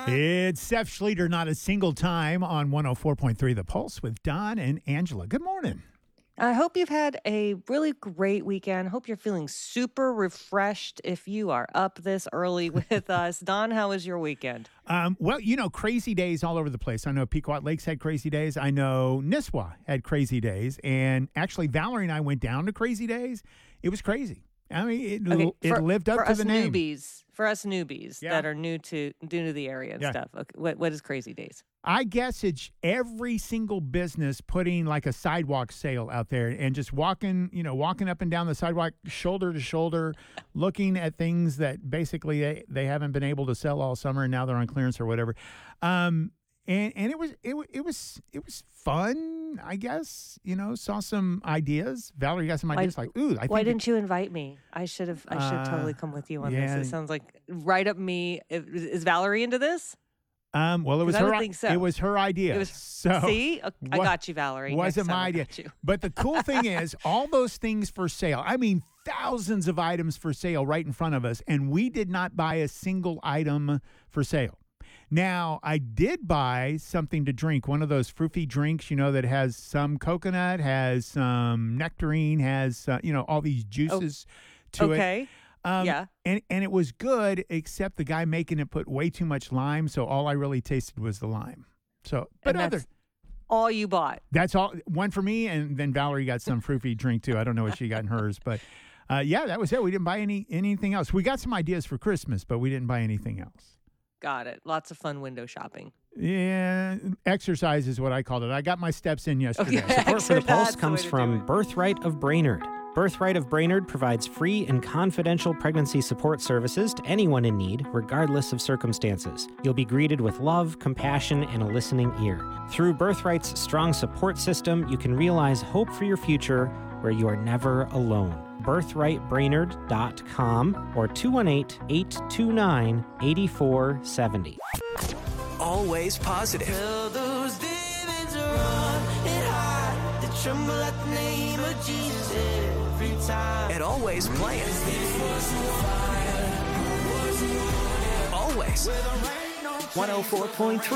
It's Seth Schleter, not a single time on 104.3 The Pulse with Don and Angela. Good morning. I hope you've had a really great weekend. Hope you're feeling super refreshed if you are up this early with us. Don, how was your weekend? Well, crazy days all over the place. I know Pequot Lakes had crazy days. I know Nisswa had crazy days. And actually, Valerie and I went down to crazy days. It was crazy. I mean, it lived up to the name. For us newbies that are new to the area and stuff. Okay, what is Crazy Days? I guess it's every single business putting like a sidewalk sale out there and just walking up and down the sidewalk shoulder to shoulder, looking at things that basically they haven't been able to sell all summer and now they're on clearance or whatever. And it was fun, I guess. Saw some ideas. Valerie got some ideas Why didn't you invite me? I should totally come with you on this. It sounds like right up me. Is Valerie into this? Well, it was her. It was her idea. See, I got you, Valerie. Wasn't my idea. But the cool thing is, all those things for sale. I mean, thousands of items for sale right in front of us, and we did not buy a single item for sale. Now, I did buy something to drink, one of those fruity drinks, that has some coconut, has some nectarine, has, all these juices to it. Yeah. And it was good, except the guy making it put way too much lime, so all I really tasted was the lime. So, but that's all you bought. That's all. One for me, and then Valerie got some fruity drink, too. I don't know what she got in hers, but that was it. We didn't buy anything else. We got some ideas for Christmas, but we didn't buy anything else. Got it. Lots of fun window shopping. Yeah, exercise is what I called it. I got my steps in yesterday. Support for The Pulse comes from Birthright of Brainerd. Birthright of Brainerd provides free and confidential pregnancy support services to anyone in need, regardless of circumstances. You'll be greeted with love, compassion, and a listening ear. Through Birthright's strong support system, you can realize hope for your future where you are never alone. BirthrightBrainerd.com or 218-829-8470. Always positive. Tell those demons to run and hide. They tremble at the name of Jesus every time. And always playing. Always. 104.3